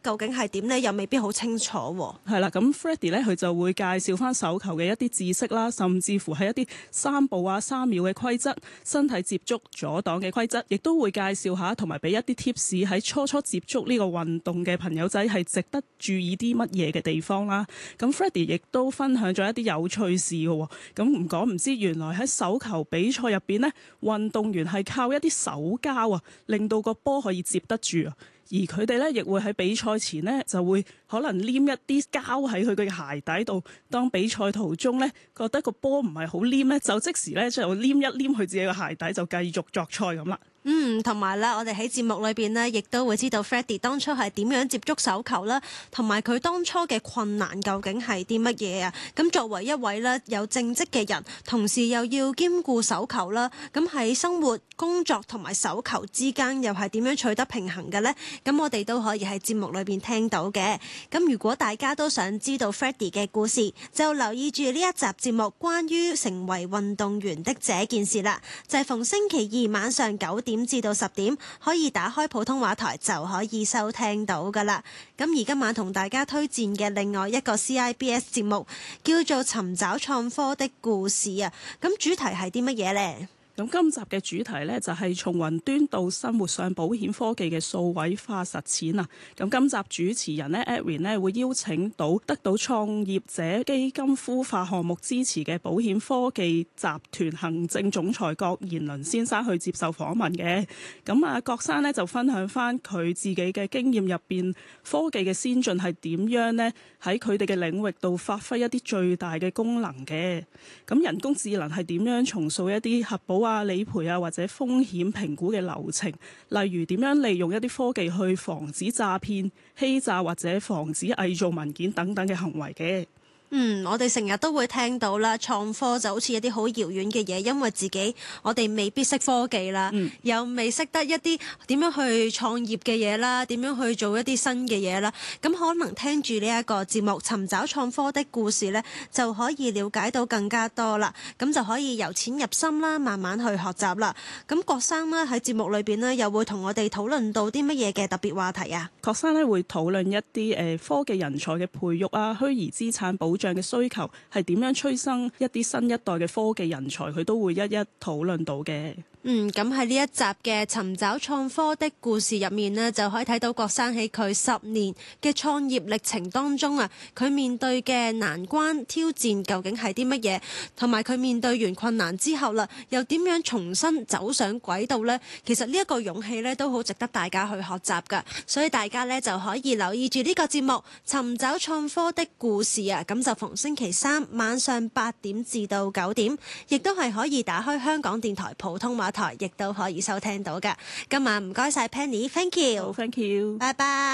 究竟係點呢？又未必好清楚喎。 係啦，咁 Freddy 咧佢就會介紹翻手球嘅一啲知識啦，甚至乎係一啲3步啊、3秒嘅規則、身體接觸、阻擋嘅規則，亦都會介紹下同埋俾一啲 tips 喺初接觸呢個運動嘅朋友仔係值得注意啲乜嘢嘅地方啦。咁 Freddy 亦都分享咗一啲有趣事嘅喎。咁唔講唔知，原來喺手球比賽入邊呢，運動員係靠一啲手膠啊，令到個波可以接得住啊。而佢哋咧，亦會喺比賽前呢，就會可能黏一啲膠喺佢嘅鞋底度。當比賽途中咧，覺得個波唔係好黏咧，就即時咧就黏一黏佢自己嘅鞋底，就繼續作賽咁啦。 同埋啦，我哋喺節目裏邊呢，亦都會知道 Freddy 當初係點樣接觸手球啦，同埋佢當初嘅困難究竟係啲乜嘢啊？咁作為一位呢有正職嘅人，同時又要兼顧手球啦，咁喺生活、工作同埋手球之間又係點樣取得平衡嘅呢？咁我哋都可以喺節目裏邊聽到嘅。咁如果大家都想知道 Freddy 嘅故事，就留意住呢一集節目關於成為運動員的這件事啦。就係逢星期二晚上9點至到10點，可以打開普通話台就可以收聽到噶啦。咁而今晚同大家推薦嘅另外一個 CIBS 節目叫做《尋找創科的故事》啊。咁主題係啲乜嘢呢？ 咁今集嘅主題呢，就係從雲端到生活上保險科技嘅數位化實踐啊！咁今集主持人呢 Edwin 呢會邀請到得到創業者基金孵化項目支持嘅保險科技集團行政總裁郭彥麟先生去接受訪問嘅。咁啊，郭生呢就分享翻佢自己嘅經驗入邊，科技嘅先進係點樣呢？喺佢哋嘅領域度發揮一啲最大嘅功能嘅。咁人工智能係點樣重塑一啲核保啊、理賠啊或者風險評估嘅流程，例如點樣利用一啲科技去防止詐騙、欺詐或者防止偽造文件等等嘅行為嘅。 我哋成日都會聽到啦，創科就好似一啲好遙遠嘅嘢，因為自己我哋未必識科技啦，又未識得一啲點樣去創業嘅嘢啦，點樣去做一啲新嘅嘢啦。咁可能聽住呢一個節目尋找創科的故事呢，就可以了解到更加多啦。咁就可以由淺入深啦，慢慢去學習啦。咁郭生呢喺節目裏邊呢，又會同我哋討論到啲乜嘢嘅特別話題啊？ 郭生呢會討論一啲科技人才嘅培育啊、虛擬資產保障嘅需求係點樣催生一啲新一代嘅科技人才，佢都會一一討論到嘅。 咁喺呢一集嘅尋找創科的故事入面呢，就可以睇到郭生喺佢10年嘅創業歷程當中啊，佢面對嘅難關挑戰究竟係啲乜嘢，同埋佢面對完困難之後啦，又點樣重新走上軌道呢？其實呢一個勇氣呢，都好值得大家去學習噶，所以大家呢，就可以留意住呢個節目尋找創科的故事啊，咁就逢星期3晚上8點至到9點，亦都係可以打開香港電台普通話台，亦都可以收聽到㗎。今晚唔該晒 Penny，Thank you， Thank you， 拜拜。